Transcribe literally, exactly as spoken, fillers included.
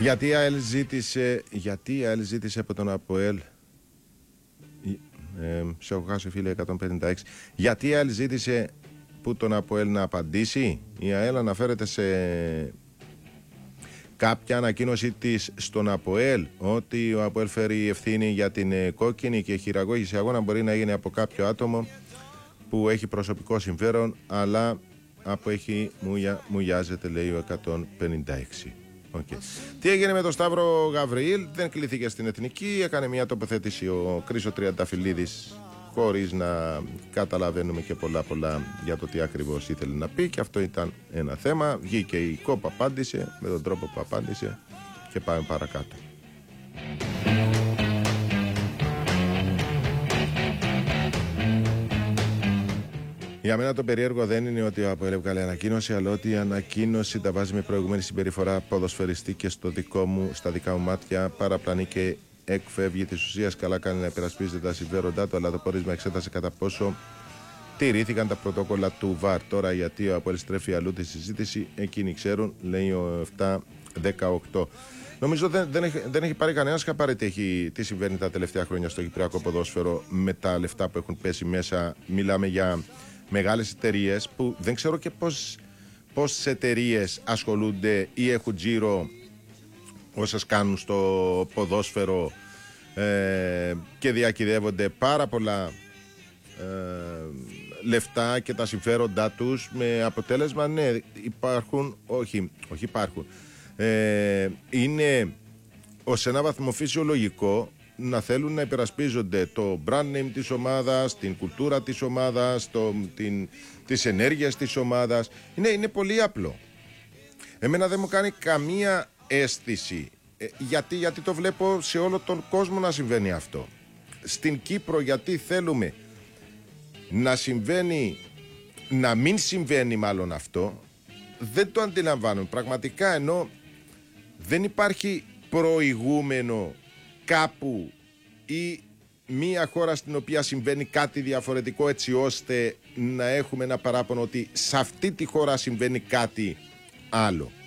Γιατί η ΑΕΛ ζήτησε, γιατί η ΑΕΛ ζήτησε από τον ΑΠΟΕΛ, ε, σε έχω χάσει φίλε εκατόν πενήντα έξι, γιατί η ΑΕΛ ζήτησε που τον ΑΠΟΕΛ να απαντήσει. Η ΑΕΛ αναφέρεται σε κάποια ανακοίνωση της στον ΑΠΟΕΛ ότι ο ΑΠΟΕΛ φέρει ευθύνη για την ε, κόκκινη και η χειραγώγηση αγώνα μπορεί να γίνει από κάποιο άτομο που έχει προσωπικό συμφέρον, αλλά από έχει μουγια, μουγιάζεται, λέει ο εκατόν πενήντα έξι. Okay. Τι έγινε με τον Σταύρο Γαβριήλ? Δεν κληθήκε στην Εθνική, έκανε μια τοποθέτηση ο Κρίσο Τριανταφυλλίδης χωρίς να καταλαβαίνουμε και πολλά πολλά για το τι ακριβώς ήθελε να πει, και αυτό ήταν ένα θέμα. Βγήκε η ΚΟΠ, απάντησε με τον τρόπο που απάντησε και πάμε παρακάτω. Για μένα το περίεργο δεν είναι ότι ο ΑΠΟΕΛ έβγαλε ανακοίνωση, αλλά ότι η ανακοίνωση τα βάζει με προηγούμενη συμπεριφορά ποδοσφαιριστή και στο δικό μου, στα δικά μου μάτια παραπλανεί και εκφεύγει της ουσίας. Καλά κάνει να υπερασπίζεται τα συμφέροντά του, αλλά το πόρισμα εξέτασε κατά πόσο τηρήθηκαν τα πρωτόκολλα του ΒΑΡ. Τώρα γιατί ο ΑΠΟΕΛ στρέφει αλλού τη συζήτηση, εκείνοι ξέρουν, λέει ο επτά δεκαοκτώ. Νομίζω δεν, δεν, έχει, δεν έχει πάρει κανένας χαμπάρι τι συμβαίνει τα τελευταία χρόνια στο κυπριακό ποδόσφαιρο με τα λεφτά που έχουν πέσει μέσα. Μιλάμε για μεγάλες εταιρείες που δεν ξέρω και πώς, πόσες εταιρείες ασχολούνται ή έχουν τζίρο όσες κάνουν στο ποδόσφαιρο ε, και διακυδεύονται πάρα πολλά ε, λεφτά και τα συμφέροντά τους, με αποτέλεσμα, ναι, υπάρχουν, όχι, όχι υπάρχουν, ε, είναι ως ένα βαθμό φυσιολογικό να θέλουν να υπερασπίζονται το brand name της ομάδας, την κουλτούρα της ομάδας, το, την, τις ενέργειες της ομάδας. Είναι, είναι πολύ απλό. Εμένα δεν μου κάνει καμία αίσθηση, ε, γιατί, γιατί το βλέπω σε όλο τον κόσμο να συμβαίνει αυτό. Στην Κύπρο γιατί θέλουμε να συμβαίνει, να μην συμβαίνει μάλλον αυτό, δεν το αντιλαμβάνομαι πραγματικά, ενώ δεν υπάρχει προηγούμενο κάπου ή μία χώρα στην οποία συμβαίνει κάτι διαφορετικό, έτσι ώστε να έχουμε ένα παράπονο ότι σε αυτή τη χώρα συμβαίνει κάτι άλλο.